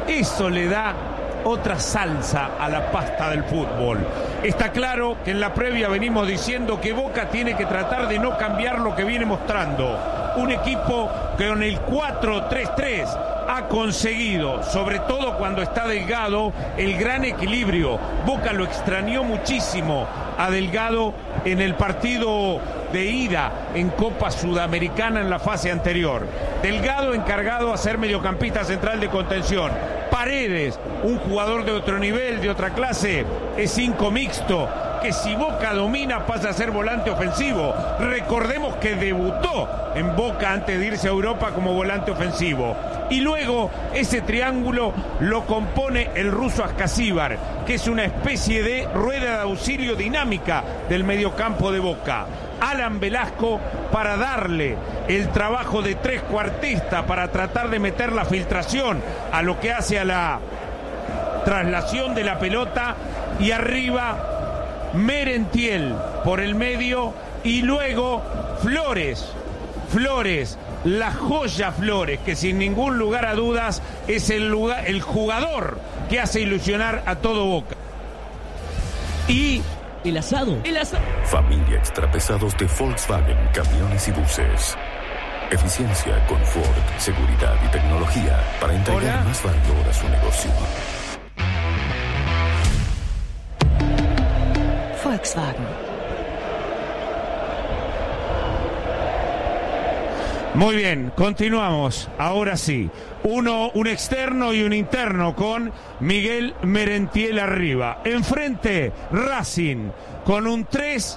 Eso le da otra salsa a la pasta del fútbol. Está claro que en la previa venimos diciendo que Boca tiene que tratar de no cambiar lo que viene mostrando. Un equipo que con el 4-3-3 ha conseguido, sobre todo cuando está Delgado, el gran equilibrio. Boca lo extrañó muchísimo a Delgado en el partido de ida en Copa Sudamericana en la fase anterior. Delgado encargado a ser mediocampista central de contención. Paredes, un jugador de otro nivel, de otra clase, es 5 mixto, que si Boca domina pasa a ser volante ofensivo. Recordemos que debutó en Boca antes de irse a Europa como volante ofensivo. Y luego ese triángulo lo compone el ruso Ascasíbar, que es una especie de rueda de auxilio dinámica del mediocampo de Boca. Alan Velasco para darle el trabajo de trecuartista, para tratar de meter la filtración a lo que hace a la traslación de la pelota, y arriba Merentiel por el medio, y luego Flores, la joya Flores, que sin ningún lugar a dudas es el jugador que hace ilusionar a todo Boca. Y el asado. Familia Extrapesados de Volkswagen, camiones y buses. Eficiencia, confort, seguridad y tecnología para entregar más valor a su negocio. Volkswagen. Muy bien, continuamos. Ahora sí, un externo y un interno con Miguel Merentiel arriba. Enfrente, Racing con un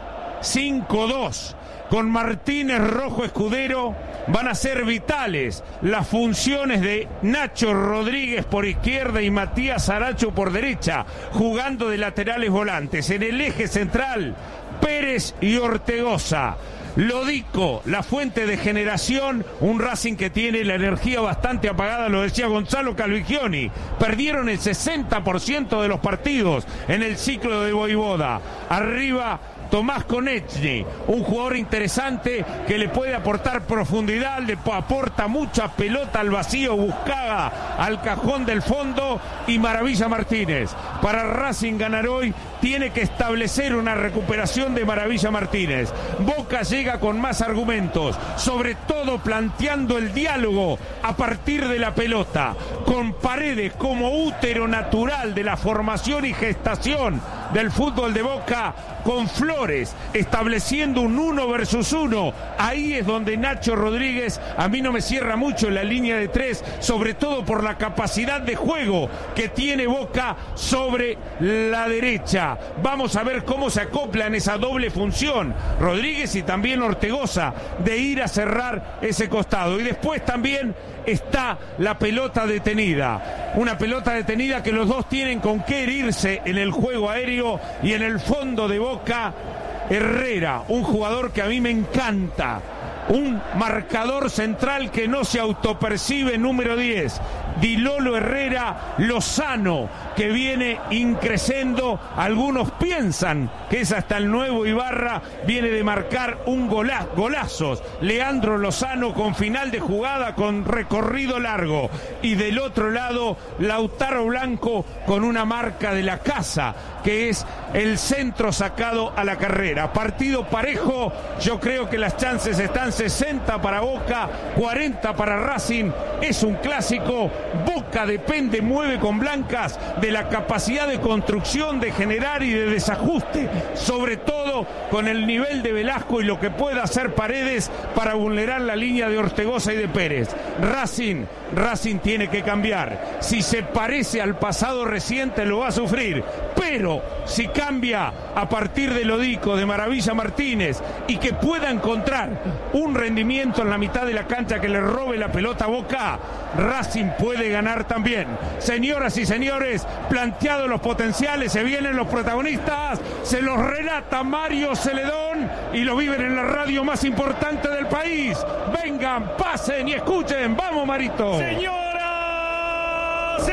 3-5-2. Con Martínez, Rojo, Escudero. Van a ser vitales las funciones de Nacho Rodríguez por izquierda y Matías Aracho por derecha, jugando de laterales volantes. En el eje central, Pérez y Ortegoza. Lodico, la fuente de generación, un Racing que tiene la energía bastante apagada, lo decía Gonzalo Calvigioni. Perdieron el 60% de los partidos en el ciclo de Voivoda. Arriba, Tomás Konechny, un jugador interesante que le puede aportar profundidad, le aporta mucha pelota al vacío, buscada al cajón del fondo, y Maravilla Martínez. Para Racing ganar hoy tiene que establecer una recuperación de Maravilla Martínez. Boca llega con más argumentos, sobre todo planteando el diálogo a partir de la pelota, con Paredes como útero natural de la formación y gestación del fútbol de Boca, con Flores estableciendo un 1 versus 1. Ahí es donde Nacho Rodríguez a mí no me cierra mucho la línea de 3, sobre todo por la capacidad de juego que tiene Boca sobre la derecha. Vamos a ver cómo se acopla en esa doble función Rodríguez y también Ortegoza, de ir a cerrar ese costado. Y después también está la pelota detenida, una pelota detenida que los dos tienen con qué herirse en el juego aéreo. Y en el fondo de Boca, Herrera, un jugador que a mí me encanta, un marcador central que no se autopercibe, número 10, Di Lolo Herrera. Lozano, que viene increciendo, algunos piensan que es hasta el nuevo Ibarra, viene de marcar golazos. Leandro Lozano con final de jugada, con recorrido largo. Y del otro lado, Lautaro Blanco con una marca de la casa, que es el centro sacado a la carrera. Partido parejo, yo creo que las chances están 60 para Boca, 40 para Racing. Es un clásico. Boca depende, mueve con blancas, de la capacidad de construcción, de generar y de desajuste, sobre todo con el nivel de Velasco y lo que pueda hacer Paredes para vulnerar la línea de Ortegoza y de Pérez. Racing tiene que cambiar. Si se parece al pasado reciente lo va a sufrir, pero si cambia a partir de Lodico, de Maravilla Martínez, y que pueda encontrar un rendimiento en la mitad de la cancha que le robe la pelota a Boca, Racing puede ganar también. Señoras y señores, planteados los potenciales, se vienen los protagonistas, se los relata Mario Celedón y lo viven en la radio más importante del país. Vengan, pasen y escuchen. ¡Vamos, Marito! Señoras,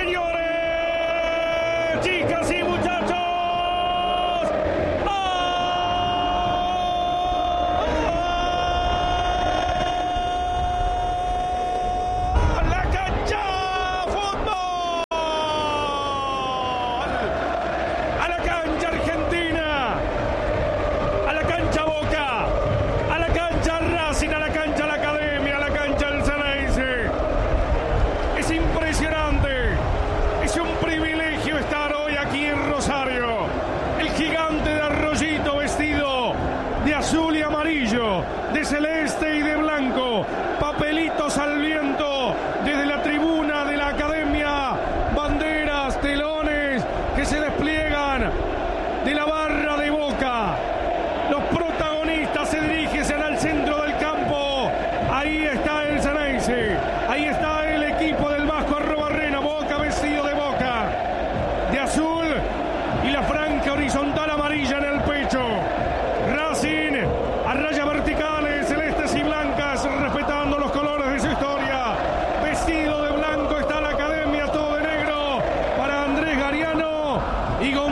señores, chicas y muchachos, la cancha fútbol.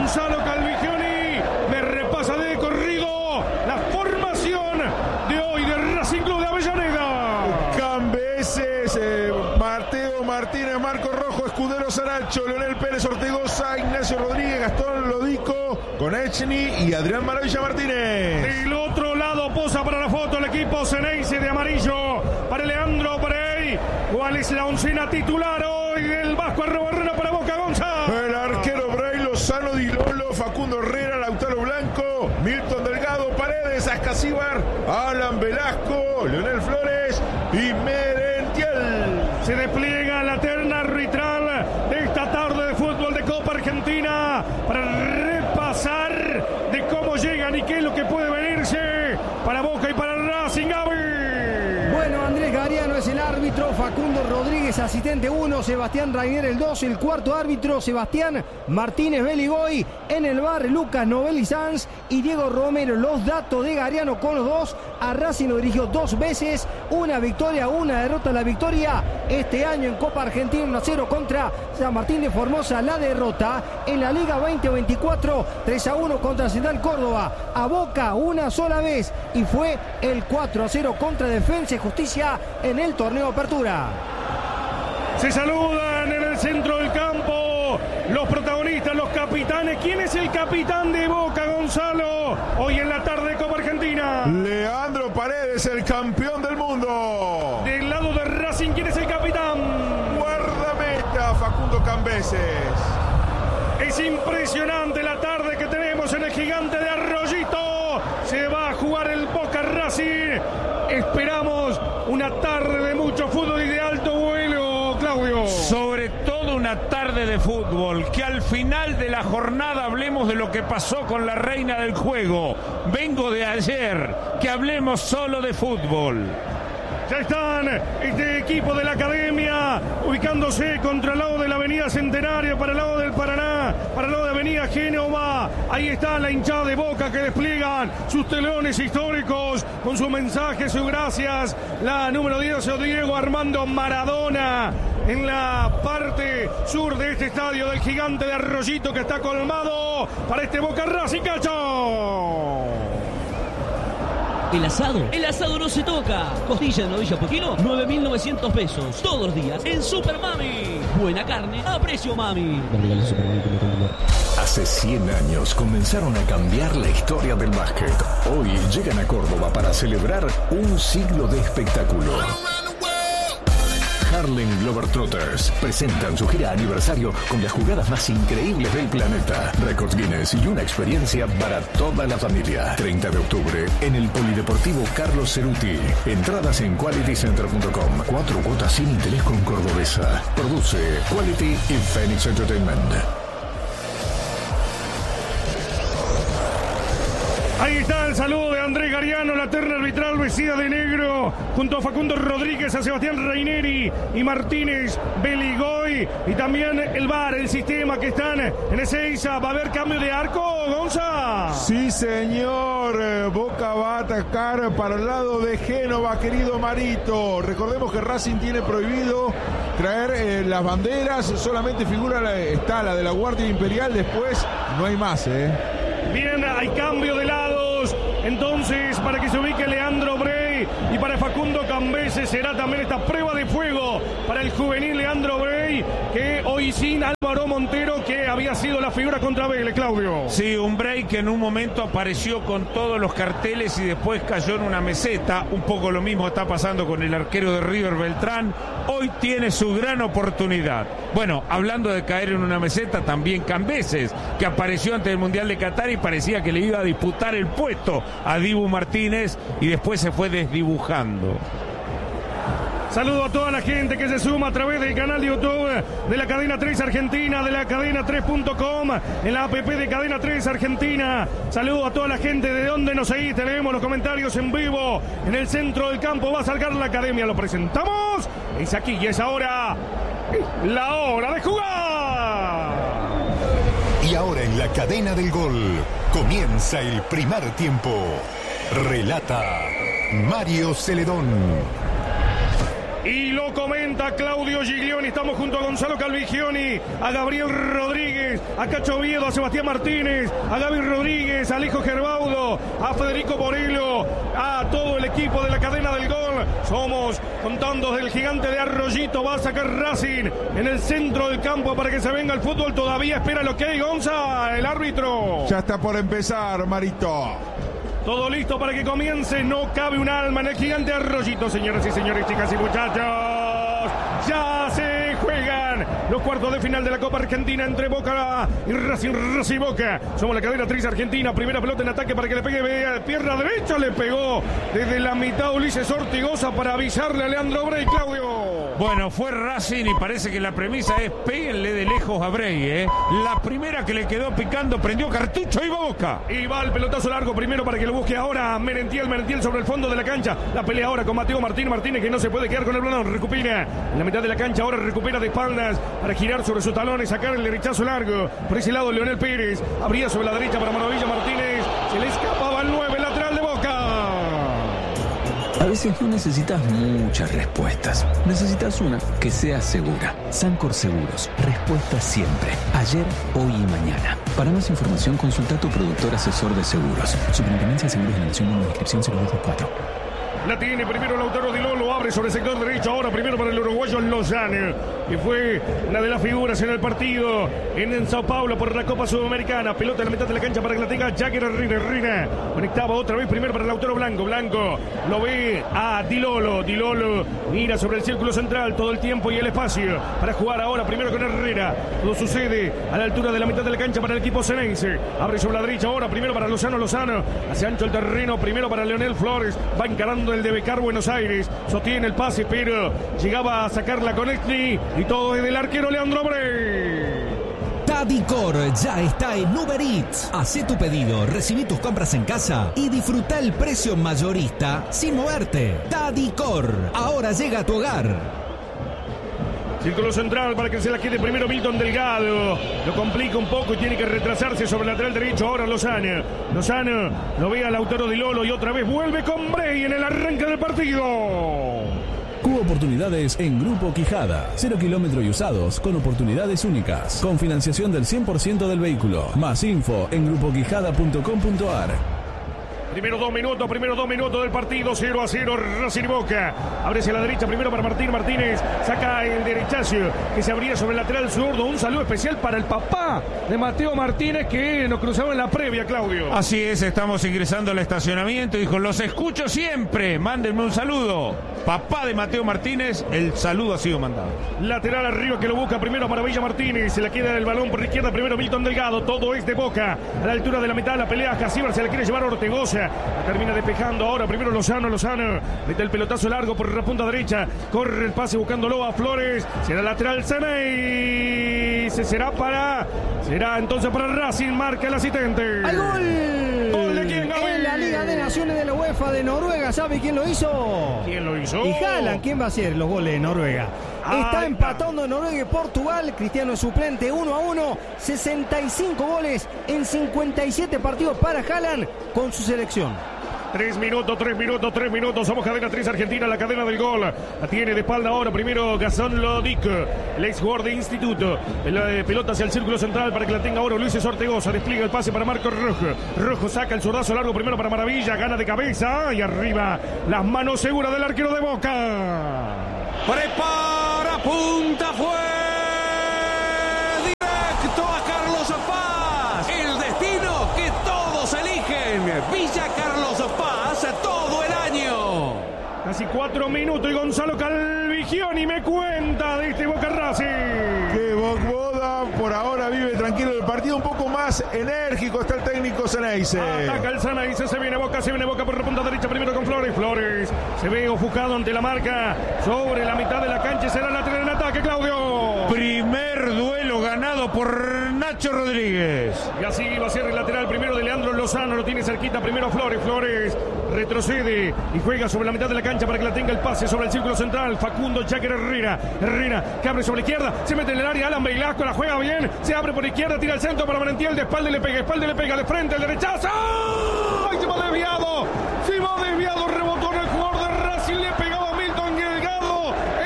Gonzalo Calvigioni me repasa de corrido la formación de hoy de Racing Club de Avellaneda. Cambeses, Mateo Martínez, Marco Rojo, Escudero Saracho, Leonel Pérez Ortigosa, Ignacio Rodríguez, Gastón Lodico, Konechny y Adrián Maravilla Martínez. Del otro lado posa para la foto el equipo Ceneice de amarillo para Leandro Brey. ¿Cuál es la oncena titular hoy del Vasco Arrobarrena para Boca, Gonzalo? El arquero Brey, Lozano Di Lolo, Facundo Herrera, Lautaro Blanco, Milton Delgado, Paredes, Ascasíbar, Alan Velasco, Leonel Flores y Merentiel. Se despliega la terna arbitral de esta tarde de fútbol de Copa Argentina para repasar de cómo llegan y qué es lo que puede venirse para Boca y para Racing. Bueno, Andrés Gariano es el árbitro, Facundo Rodríguez asistente 1, Sebastián Rainer el 2, el cuarto árbitro Sebastián Martínez Beligoy, en el bar Lucas Novelli Sanz y Diego Romero. Los datos de Gariano con los dos. A Racing lo dirigió 2 veces, una victoria, una derrota. La victoria este año en Copa Argentina 1-0 contra San Martín de Formosa. La derrota en la Liga 2024 3-1 contra Central Córdoba. A Boca una sola vez y fue el 4-0 contra Defensa y Justicia en el torneo Apertura. Se saludan en el centro del campo los protagonistas, los capitanes. ¿Quién es el capitán de Boca, Gonzalo? Hoy en la tarde de Copa Argentina. Leandro Paredes, el campeón del mundo. Del lado de Racing, ¿quién es el capitán? Guardameta, Facundo Cambeses. Es impresionante la tarde que tenemos en el Gigante de Arroyito. Se va a jugar el Boca Racing. Esperamos una tarde de mucho fútbol y de alto vuelo, Claudio. Sobre todo una tarde de fútbol, que al final de la jornada hablemos de lo que pasó con la reina del juego. Vengo de ayer, que hablemos solo de fútbol. Ya están este equipo de la academia ubicándose contra el lado de la avenida Centenario, para el lado del Paraná, para el lado de avenida Génova. Ahí está la hinchada de Boca que despliegan sus telones históricos con sus mensajes, sus gracias. La número 10, Diego Armando Maradona, en la parte sur de este estadio del Gigante de Arroyito, que está colmado para este Boca Racing. ¡Cacho! El asado no se toca. Costilla de novilla por kilo, 9.900 pesos. Todos los días en Super Mami. Buena carne a precio mami. Hace 100 años comenzaron a cambiar la historia del básquet. Hoy llegan a Córdoba para celebrar un siglo de espectáculo. Harlem Globetrotters presentan su gira aniversario con las jugadas más increíbles del planeta, récords Guinness y una experiencia para toda la familia. 30 de octubre en el Polideportivo Carlos Ceruti. Entradas en qualitycenter.com. 4 cuotas sin interés con Cordobesa. Produce Quality y Phoenix Entertainment. Ahí está el saludo de Andrés Gariano, la terna arbitral vestida de negro, junto a Facundo Rodríguez, a Sebastián Raineri y Martínez Beligoy. Y también el VAR, el sistema que están en Ezeiza. ¿Va a haber cambio de arco, Gonza? Sí, señor. Boca va a atacar para el lado de Génova, querido Marito. Recordemos que Racing tiene prohibido traer las banderas. Solamente está la de la Guardia Imperial. Después no hay más, Bien, hay cambio de lados. Entonces, para que se ubique Leandro Brey y para Facundo Cambeses será también esta prueba de fuego para el juvenil Leandro Brey, que hoy sin Álvaro Montero, que había sido la figura contra Vélez, Claudio. Sí, un Brey que en un momento apareció con todos los carteles y después cayó en una meseta. Un poco lo mismo está pasando con el arquero de River, Beltrán. Hoy tiene su gran oportunidad. Bueno, hablando de caer en una meseta, también Cambeses, que apareció ante el Mundial de Qatar y parecía que le iba a disputar el puesto a Dibu Martínez y después se fue desdibujando. Saludo a toda la gente que se suma a través del canal de YouTube de la Cadena 3 Argentina, de la cadena3.com, en la app de Cadena 3 Argentina. Saludo a toda la gente de donde nos seguís, te leemos los comentarios en vivo. En el centro del campo va a salgar la academia, lo presentamos. Es aquí y es ahora la hora de jugar. Y ahora en la cadena del gol comienza el primer tiempo. Relata Mario Celedón. Y lo comenta Claudio Giglioni. Estamos junto a Gonzalo Calvigioni, a Gabriel Rodríguez, a Cacho Oviedo, a Sebastián Martínez, a Gaby Rodríguez, a Alejo Gerbaudo, a Federico Morelo, a todo el equipo de la cadena del gol. Somos contando del gigante de Arroyito. Va a sacar Racing en el centro del campo para que se venga el fútbol. Todavía espera lo que hay Gonza, el árbitro. Ya está por empezar, Marito. Todo listo para que comience. No cabe un alma en el gigante Arroyito, señoras y señores, chicas y muchachos. Ya se juegan los cuartos de final de la Copa Argentina entre Boca y Racing y Boca. Somos la cadena Triz Argentina. Primera pelota en ataque para que le pegue a pierna derecha. Le pegó desde la mitad Ulises Ortigosa para avisarle a Leandro Brey, Claudio. Bueno, fue Racing y parece que la premisa es péguenle de lejos a Brey, La primera que le quedó picando, prendió cartucho y Boca. Y va el pelotazo largo primero para que lo busque ahora Merentiel sobre el fondo de la cancha. La pelea ahora con Mateo Martínez que no se puede quedar con el balón. Recupera en la mitad de la cancha, ahora recupera de espaldas para girar sobre sus talones, sacar el derechazo largo. Por ese lado Leonel Pérez, abría sobre la derecha para Maravilla Martínez. Se le escapaba el 9, lateral de Boca. A veces no necesitas muchas respuestas. Necesitas una que sea segura. Sancor Seguros. Respuesta siempre. Ayer, hoy y mañana. Para más información, consulta a tu productor asesor de seguros. Superintendencia de Seguros de la Nación, número de inscripción 024. La tiene primero Lautaro Di Lolo, abre sobre el sector derecho, ahora primero para el uruguayo Lozano, que fue una de las figuras en el partido en Sao Paulo por la Copa Sudamericana. Pelota en la mitad de la cancha para que la tenga Jagger Herrera. Conectaba otra vez primero para Lautaro Blanco lo ve a Di Lolo mira sobre el círculo central todo el tiempo y el espacio para jugar ahora primero con Herrera. Todo sucede a la altura de la mitad de la cancha para el equipo ceneice. Abre sobre la derecha ahora primero para Lozano, hace ancho el terreno primero para Leonel Flores, va encarando el de Becar Buenos Aires, sostiene el pase pero llegaba a sacarla con Estni y todo es del arquero Leandro Brey. Tadicor ya está en Uber Eats. Hacé tu pedido, recibí tus compras en casa y disfruta el precio mayorista sin moverte. Tadicor, ahora llega a tu hogar. Círculo central para que se la quede primero Milton Delgado. Lo complica un poco y tiene que retrasarse sobre el lateral derecho. Ahora Lozano lo ve a Lautaro Di Lolo y otra vez vuelve con Brey en el arranque del partido. Cubo Oportunidades en Grupo Quijada. 0 kilómetros y usados con oportunidades únicas. Con financiación del 100% del vehículo. Más info en grupoquijada.com.ar. Primero dos minutos del partido, 0-0, Racing y Boca. Abre hacia la derecha, primero para Martínez, saca el derechazo que se abría sobre el lateral zurdo. Un saludo especial para el papá de Mateo Martínez que nos cruzaba en la previa, Claudio. Así es, estamos ingresando al estacionamiento y dijo, los escucho siempre, mándenme un saludo. Papá de Mateo Martínez, el saludo ha sido mandado. Lateral arriba que lo busca primero para Villa Martínez, se la queda el balón por la izquierda, primero Milton Delgado, todo es de Boca. A la altura de la mitad la pelea, Casíbar se la quiere llevar a Ortegoza. Termina despejando ahora primero Lozano mete el pelotazo largo por la punta derecha, corre el pase buscándolo a Flores, será lateral Ceney, será entonces para Racing, marca el asistente. ¡Hay gol! ¿Gol de quién, Gaby? En la Liga de Naciones de la UEFA de Noruega, ¿sabe quién lo hizo? ¿Quién lo hizo? Y Haaland, ¿quién va a hacer los goles de Noruega? Está empatando Noruega y Portugal. Cristiano es suplente 1-1. 65 goles en 57 partidos para Haaland con su selección. 3 minutos. Somos cadena 3 Argentina, la cadena del gol. La tiene de espalda ahora. Primero Gazón Lodic, el ex jugador de Instituto. La pelota hacia el círculo central para que la tenga ahora Luis Ortegoza. Despliega el pase para Marcos Rojo. Rojo saca el zurdazo largo primero para Maravilla. Gana de cabeza. Y arriba las manos seguras del arquero de Boca. Prepara, punta, fue directo a Carlos Paz. El destino que todos eligen. Villa Carlos Paz todo el año. Casi 4 minutos y Gonzalo Calvigioni me cuenta de este Boca Racing. Que Boca por ahora vive tranquilo el partido, un poco más enérgico está el técnico Ceneice. Ataca el Ceneice, se viene Boca por la punta derecha, primero con Flores se ve ofuscado ante la marca, sobre la mitad de la cancha, será el lateral en ataque, Claudio. Primer duelo ganado por Nacho Rodríguez. Y así va a ser el lateral primero de Leandro Lozano, lo tiene cerquita, primero Flores retrocede y juega sobre la mitad de la cancha para que la tenga el pase sobre el círculo central, Facundo Jagger Herrera que abre sobre la izquierda, se mete en el área, Alan Velasco la juega bien, se abre por izquierda, tira el centro para Merentiel, de espalda le pega, de frente, el derechazo, ¡ay! Se va desviado, rebotó en el jugador de Racing, le pegaba a Milton Delgado,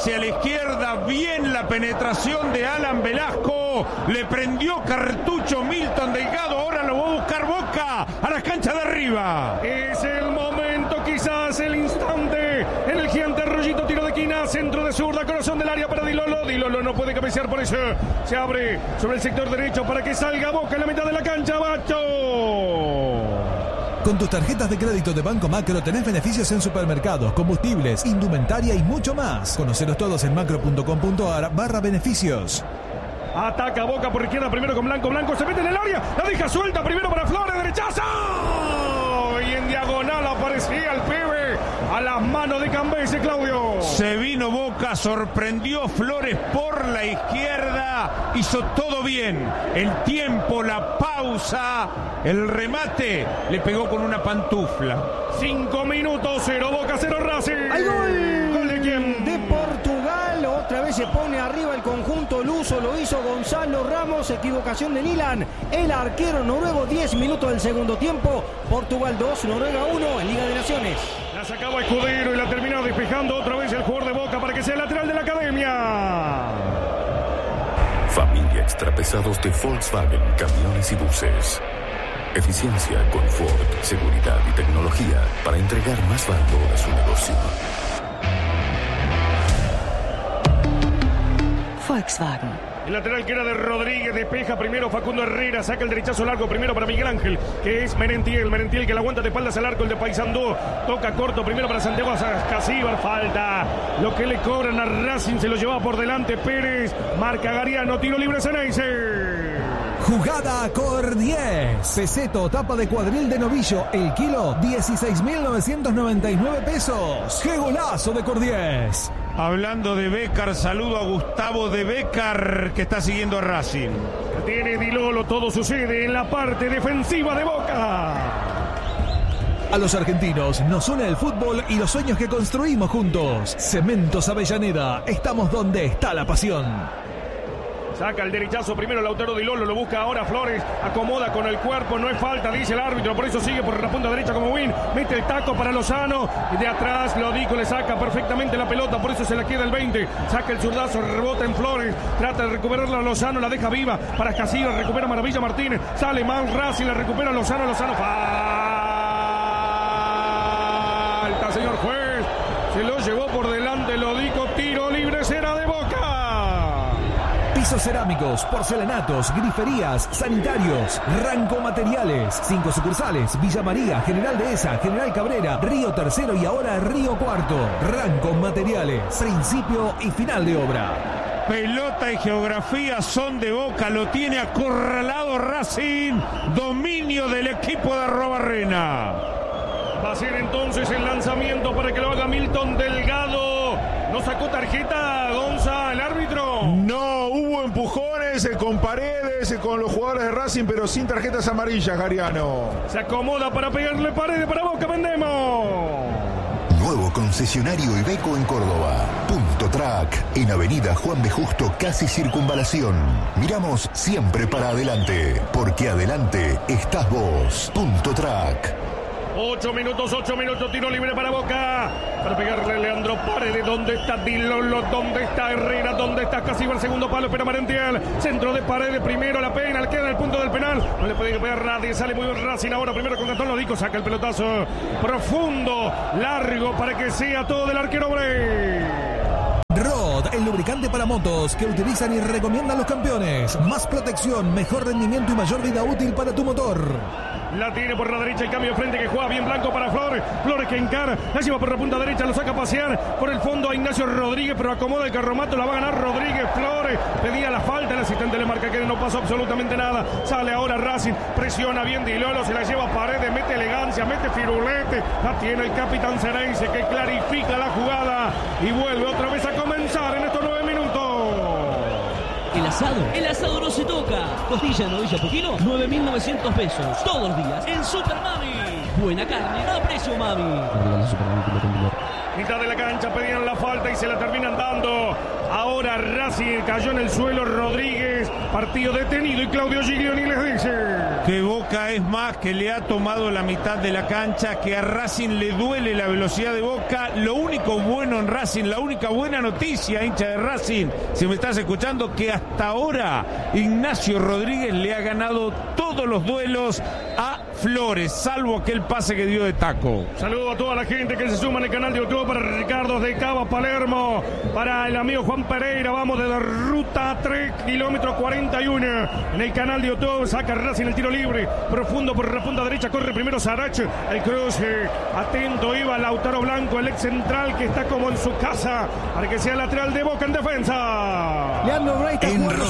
hacia la izquierda, bien la penetración de Alan Velasco, le prendió cartucho Milton Delgado, ahora lo va a buscar Boca a las canchas de arriba. Es el momento, quizás el instante, en el gigante Arroyito, tiro de esquina, centro de zurda, corazón del área para Dilolo. Dilolo no puede cabecear, por eso se abre sobre el sector derecho para que salga Boca en la mitad de la cancha. Bacho. Con tus tarjetas de crédito de Banco Macro tenés beneficios en supermercados, combustibles, indumentaria y mucho más. Conocelos todos en macro.com.ar/beneficios. Ataca Boca por izquierda, primero con Blanco. Blanco se mete en el área, la deja suelta, primero para Flores, derechazo. Y en diagonal aparecía el pibe a las manos de Cambese, Claudio. Se vino Boca, sorprendió Flores por la izquierda, hizo todo bien. El tiempo, la pausa, el remate, le pegó con una pantufla. 5 minutos, 0 Boca, 0 Racing. ¡Hay gol! ¿Gol de quién? De Portugal, otra vez se pone arriba el conjunto luso, lo hizo Gonzalo Ramos, equivocación de Nilan, el arquero noruego, 10 minutos del segundo tiempo, Portugal 2, Noruega 1 en Liga de Naciones. La sacaba Escudero y la terminó despejando otra vez el jugador de Boca para que sea el lateral de la Academia. Familia Extrapesados de Volkswagen, camiones y buses. Eficiencia, confort, seguridad y tecnología para entregar más valor a su negocio. Volkswagen. El lateral que era de Rodríguez, despeja primero Facundo Herrera, saca el derechazo largo primero para Miguel Ángel, que es Merentiel que la aguanta de espaldas al arco, el de Paysandú, toca corto primero para Santiago Casíbar, falta, lo que le cobran a Racing, se lo lleva por delante Pérez, marca Gariano, tiro libre Ceneice. Jugada Cor 10. Peseto, tapa de cuadril de novillo. El kilo, 16.999 pesos. ¡Qué golazo de Cor 10! Hablando de Bécar, saludo a Gustavo de Bécar, que está siguiendo a Racing. Tiene Dilolo, todo sucede en la parte defensiva de Boca. A los argentinos nos une el fútbol y los sueños que construimos juntos. Cementos Avellaneda, estamos donde está la pasión. Saca el derechazo primero Lautaro Dilolo, lo busca ahora Flores, acomoda con el cuerpo, no es falta, dice el árbitro, por eso sigue por la punta derecha como Win, mete el taco para Lozano, y de atrás Lodico le saca perfectamente la pelota, por eso se la queda el 20, saca el zurdazo, rebota en Flores, trata de recuperarla Lozano, la deja viva para Casillas, recupera Maravilla Martínez, sale mal Racing, la recupera Lozano, falta, señor juez, se lo llevó por delante Lodico, tiro libre, será de Boca. Pisos cerámicos, porcelanatos, griferías, sanitarios, Ranco Materiales. 5 sucursales, Villa María, General Dehesa, General Cabrera, Río Tercero y ahora Río Cuarto. Ranco Materiales, principio y final de obra. Pelota y geografía son de Boca, lo tiene acorralado Racing, dominio del equipo de Arrobarrena. Va a ser entonces el lanzamiento para que lo haga Milton Delgado. ¿No sacó tarjeta, Gonza, el árbitro? No, hubo empujones con Paredes, con los jugadores de Racing, pero sin tarjetas amarillas, Gariano. Se acomoda para pegarle Paredes para Boca, vendemos. Nuevo concesionario Iveco en Córdoba. Punto Track, en Avenida Juan B. Justo, casi Circunvalación. Miramos siempre para adelante, porque adelante estás vos. Punto Track. 8 minutos, tiro libre para Boca. Para pegarle Leandro Paredes. ¿Dónde está Dilolo? ¿Dónde está Herrera? ¿Dónde está Casíbar? Segundo palo, espera Merentiel. Centro de Paredes, primero la pena, queda en el punto del penal. No le puede pegar nadie, sale muy bien Racing ahora. Primero con Gastón Lodico, saca el pelotazo profundo, largo, para que sea todo del arquero Bray. Rod, el lubricante para motos que utilizan y recomiendan los campeones. Más protección, mejor rendimiento y mayor vida útil para tu motor. La tiene por la derecha, el cambio de frente que juega bien Blanco para Flores. Flores que encara, la lleva por la punta derecha, lo saca a pasear por el fondo a Ignacio Rodríguez, pero acomoda el carromato, la va a ganar Rodríguez. Flores pedía la falta, el asistente le marca que no pasó absolutamente nada. Sale ahora Racing, presiona bien Dilolo, se la lleva a Paredes, mete elegancia, mete firulete. La tiene el capitán Ceneice que clarifica la jugada y vuelve otra vez a comenzar en estos 9 minutos. El asado no se toca. Costilla novilla por kilo, 9.900 pesos. Todos los días en Super Mami. Buena carne a precio Mami. Mitad de la cancha pedían la falta y se la terminan dando Ahora Racing cayó en el suelo. Rodríguez, partido detenido. Y Claudio Giglioni les dice que Boca es más, que le ha tomado la mitad de la cancha, que a Racing le duele la velocidad de Boca. Lo único bueno en Racing, la única buena noticia, hincha de Racing, si me estás escuchando, que hasta ahora Ignacio Rodríguez le ha ganado todos los duelos a Flores, salvo aquel pase que dio de taco. Saludo a toda la gente que se suma en el canal de YouTube, para Ricardo de Cava, Palermo, para el amigo Juan Pereira. Vamos de la ruta 3, kilómetro 41 en el canal de YouTube. Saca Racing el tiro libre, profundo por la punta derecha, corre primero Sarach, el cruce, atento iba Lautaro Blanco, el ex central, que está como en su casa, para que sea lateral de Boca en defensa. Leandro Bray está jugando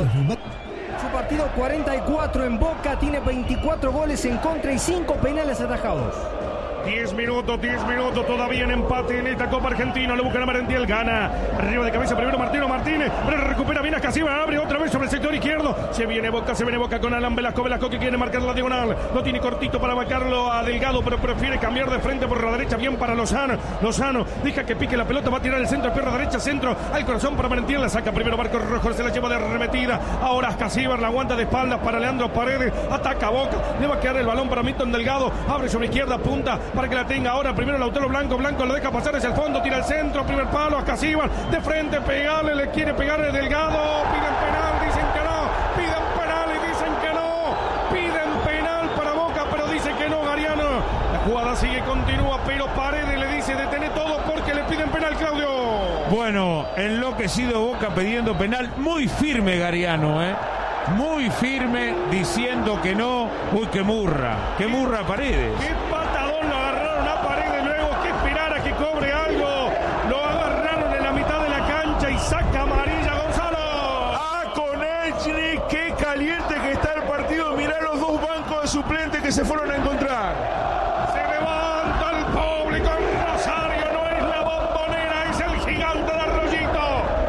Su partido 44 en Boca, tiene 24 goles en contra y 5 penales atajados. 10 minutos todavía en empate en esta Copa Argentina. Lo busca la Merentiel, gana arriba de cabeza primero Martínez, pero recupera bien a Casilla, abre otra vez sobre el sector izquierdo. Se viene Boca con Alan Velasco que quiere marcar la diagonal. Lo tiene cortito para marcarlo a Delgado, pero prefiere cambiar de frente por la derecha. Bien para Lozano deja que pique la pelota, va a tirar el centro, pierna derecha, centro al corazón para Merentiel. La saca primero Marcos Rojo, se la lleva de arremetida. Ahora Casilla la aguanta de espaldas para Leandro Paredes. Ataca Boca, le va a quedar el balón para Milton Delgado. Abre sobre izquierda, punta para que la tenga ahora primero Lautaro Blanco lo deja pasar hacia el fondo, tira el centro, primer palo a Casíbar, de frente, pegarle, le quiere pegarle Delgado, piden penal, dicen que no, piden penal y dicen que no, piden penal para Boca, pero dice que no Gariano. La jugada sigue, continúa, pero Paredes le dice detene todo porque le piden penal, Claudio. Bueno, enloquecido Boca pidiendo penal, muy firme Gariano, muy firme, diciendo que no. Uy, que murra Paredes. ¿Qué patadón lo agarraron a Paredes luego? Que esperara que cobre algo. Lo agarraron en la mitad de la cancha y saca amarilla Gonzalo. Konechny, qué caliente que está el partido. Mirá los dos bancos de suplentes que se fueron a encontrar. Se levanta el público en Rosario. No es la Bombonera, es el gigante de Arroyito.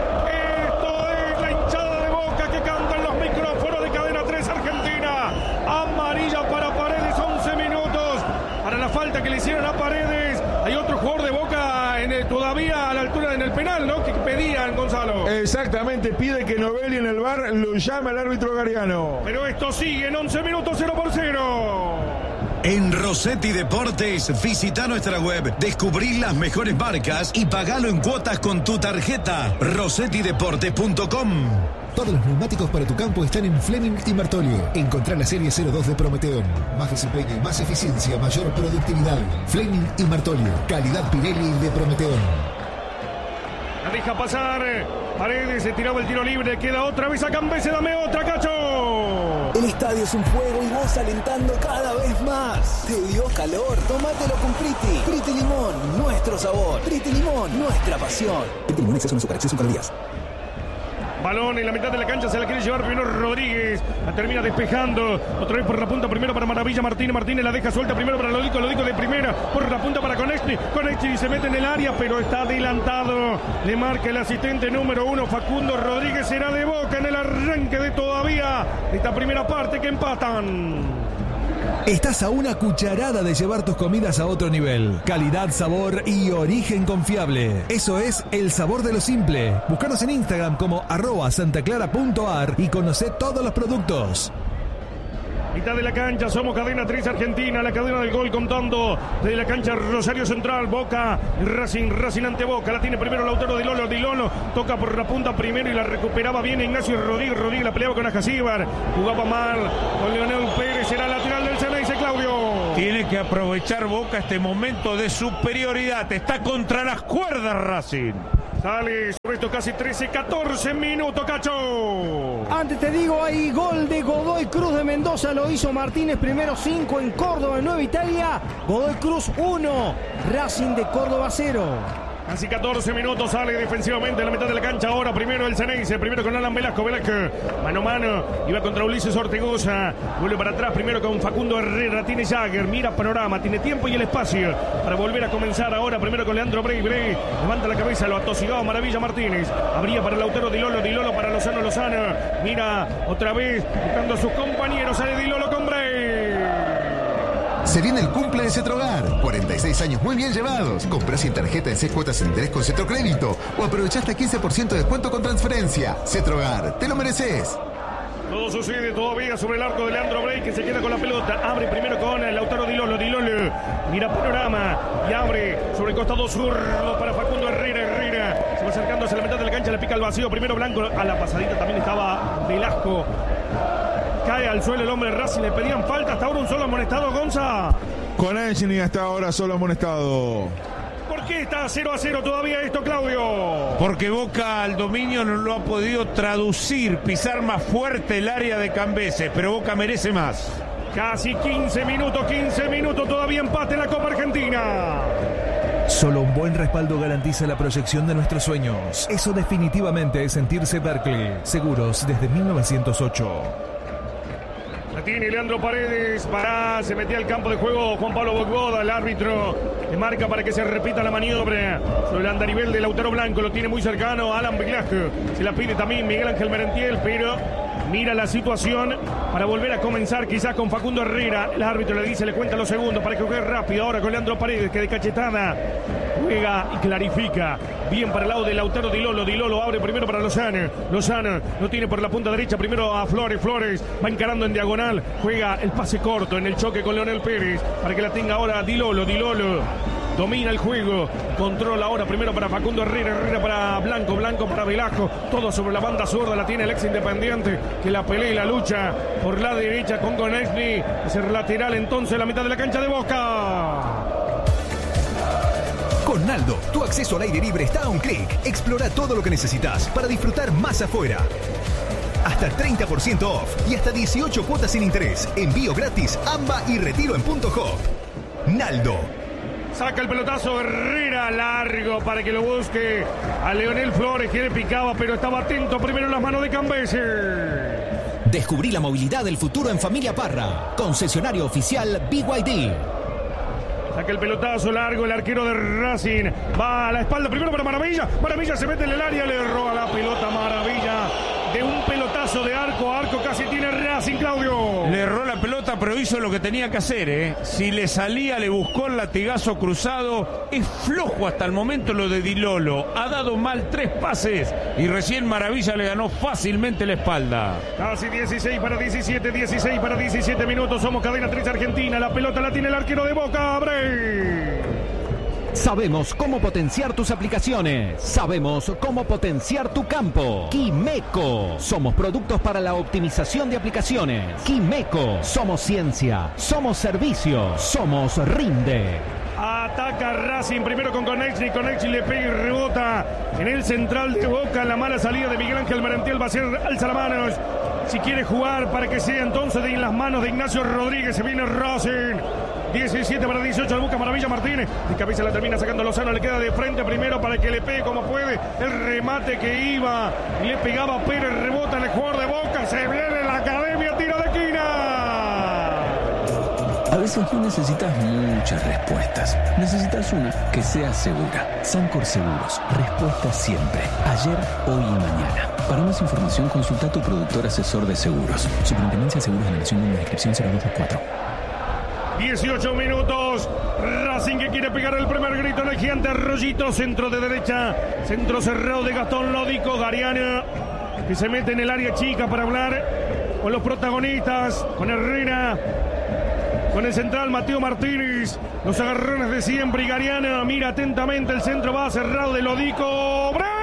Esto es la hinchada de Boca que canta en los micrófonos de Cadena 3 Argentina. Amarilla para Paredes, 11 minutos. Para la falta que le hicieron a Paredes. Hay otro jugador de Boca todavía a la altura en el penal, ¿no? Que pedían, Gonzalo. Exactamente, pide que Novelli en el VAR lo llame al árbitro Gariano. Pero esto sigue en 11 minutos, 0-0. En Rossetti Deportes, visita nuestra web, descubrí las mejores marcas y pagalo en cuotas con tu tarjeta. RossettiDeportes.com. Todos los neumáticos para tu campo están en Fleming y Martolio. Encontrá la serie 02 de Prometeón. Más desempeño y más eficiencia, mayor productividad. Fleming y Martolio. Calidad Pirelli de Prometeón. La deja pasar. Paredes se tiraba el tiro libre. Queda otra vez a Cambese. Dame otra, Cacho. El estadio es un juego y vos alentando cada vez más. ¿Te dio calor? Tómatelo con Priti. Priti Limón, nuestro sabor. Priti Limón, nuestra pasión. Priti Limón, exceso en azúcar, exceso en calorías. Balón en la mitad de la cancha, se la quiere llevar primero Rodríguez, la termina despejando, otra vez por la punta, primero para Maravilla, Martínez la deja suelta, primero para Lodico de primera, por la punta para Konechny se mete en el área, pero está adelantado, le marca el asistente número 1, Facundo Rodríguez, será de Boca en el arranque de todavía esta primera parte que empatan. Estás a una cucharada de llevar tus comidas a otro nivel. Calidad, sabor y origen confiable. Eso es el sabor de lo simple. Búscanos en Instagram como @santaclara.ar y conocé todos los productos. Mitad de la cancha, somos Cadena 3 Argentina, la cadena del gol contando desde la cancha Rosario Central, Boca, Racing ante Boca, la tiene primero Lautaro Di Lolo, toca por la punta primero y la recuperaba bien Ignacio Rodríguez la peleaba con Ajacíbar, jugaba mal con Leonel Pérez, será lateral del Ceneice, Claudio. Tiene que aprovechar Boca este momento de superioridad, está contra las cuerdas Racing. Sale sobre esto casi 13-14 minutos, Cacho. Antes te digo, hay gol de Godoy Cruz de Mendoza, lo hizo Martínez, primero 5 en Córdoba, en Nueva Italia. Godoy Cruz 1, Racing de Córdoba 0. Casi 14 minutos, sale defensivamente en la mitad de la cancha. Ahora primero el Ceneice, primero con Alan Velasco, mano a mano, iba contra Ulises Ortegoza, vuelve para atrás, primero con Facundo Herrera, tiene Jagger, mira panorama, tiene tiempo y el espacio para volver a comenzar ahora, primero con Leandro Bray, levanta la cabeza, lo atosigaba Maravilla Martínez, abría para Lautaro Di Lolo para Lozano, mira otra vez buscando a sus compañeros, sale Di Lolo con Bray. Se viene el cumple de Cetrogar. 46 años muy bien llevados. Comprá sin tarjeta en 6 cuotas sin interés con Cetrocrédito o aprovechá hasta 15% de descuento con transferencia. Cetrogar, te lo mereces. Todo sucede todavía sobre el arco de Leandro Bray, que se queda con la pelota. Abre primero con Lautaro Di Lolo. Di Lolo mira panorama y abre sobre el costado zurdo para Facundo Herrera. Herrera se va acercando hacia la mitad de la cancha, le pica el vacío. Primero Blanco, a la pasadita también estaba Velasco. Cae al suelo el hombre de Racing, le pedían falta. Hasta ahora un solo amonestado, Gonza. Con Anthony hasta ahora solo amonestado. ¿Por qué está 0-0 todavía esto, Claudio? Porque Boca al dominio no lo ha podido traducir, pisar más fuerte el área de Cambeses, pero Boca merece más. Casi 15 minutos, todavía empate en la Copa Argentina. Solo un buen respaldo garantiza la proyección de nuestros sueños. Eso definitivamente es sentirse Berkeley. Seguros desde 1908. La tiene Leandro Paredes, se metía al campo de juego Juan Pablo Bogboda, el árbitro le marca para que se repita la maniobra sobre el andarivel de Lautaro Blanco, lo tiene muy cercano Alan Velasco, se la pide también Miguel Ángel Merentiel, pero mira la situación para volver a comenzar quizás con Facundo Herrera, el árbitro le dice, le cuenta los segundos para que juegue rápido, ahora con Leandro Paredes que de cachetada juega y clarifica, bien para el lado de Lautaro Di Lolo. Di Lolo abre primero para Lozano, Lozano lo tiene por la punta derecha, primero a Flores, Flores va encarando en diagonal, juega el pase corto en el choque con Leonel Pérez, para que la tenga ahora Di Lolo, Di Lolo domina el juego, controla ahora primero para Facundo Herrera, Herrera para Blanco, Blanco para Velasco, todo sobre la banda zurda, la tiene el ex Independiente, que la pelea y la lucha por la derecha con Gonesny, es el lateral entonces la mitad de la cancha de Boca. Con Naldo, tu acceso al aire libre está a un clic. Explora todo lo que necesitas para disfrutar más afuera. Hasta 30% off y hasta 18 cuotas sin interés. Envío gratis, AMBA y retiro en Punto Hop. Naldo. Saca el pelotazo Herrera largo para que lo busque a Leonel Flores, que le picaba, pero estaba atento primero en las manos de Cambeses. Descubrí la movilidad del futuro en Familia Parra. Concesionario oficial BYD. Saca el pelotazo largo el arquero de Racing. Va a la espalda primero para Maravilla. Maravilla se mete en el área, le roba la pelota Maravilla. De un pelotazo de arco a arco casi tiene Racing, Claudio. Le erró la pelota, pero hizo lo que tenía que hacer, ¿eh? Si le salía, le buscó el latigazo cruzado. Es flojo hasta el momento lo de Di Lolo. Ha dado mal 3 pases y recién Maravilla le ganó fácilmente la espalda. Casi 16 para 17 minutos. Somos Cadena 3 Argentina. La pelota la tiene el arquero de Boca, Abreu. Sabemos cómo potenciar tus aplicaciones. Sabemos cómo potenciar tu campo. Quimeco. Somos productos para la optimización de aplicaciones. Quimeco. Somos ciencia. Somos servicio. Somos Rinde. Ataca Racing primero con Conexi. Conexi le pega y rebota en el central de Boca. La mala salida de Miguel Ángel Merentiel va a ser alza las manos. Si quiere jugar para que sea entonces en las manos de Ignacio Rodríguez. Se viene Racing. 17 para 18, la busca Maravilla Martínez. De cabeza la termina sacando Lozano, le queda de frente primero para que le pegue como puede. El remate que iba y le pegaba Pérez, rebota en el jugador de Boca. Se viene la academia, tiro de esquina. A veces no necesitas muchas respuestas. Necesitas una que sea segura. Sancor Seguros. Respuesta siempre. Ayer, hoy y mañana. Para más información, consulta a tu productor asesor de seguros. Superintendencia de Seguros de la Nación, en la descripción 0224. 18 minutos. Racing que quiere pegar el primer grito en el gigante Arroyito. Centro de derecha. Centro cerrado de Gastón Lódico. Gariana que se mete en el área chica para hablar con los protagonistas. Con Herrera. Con el central Mateo Martínez. Los agarrones de siempre. Y Gariana mira atentamente. El centro va cerrado de Lódico. ¡Bravo!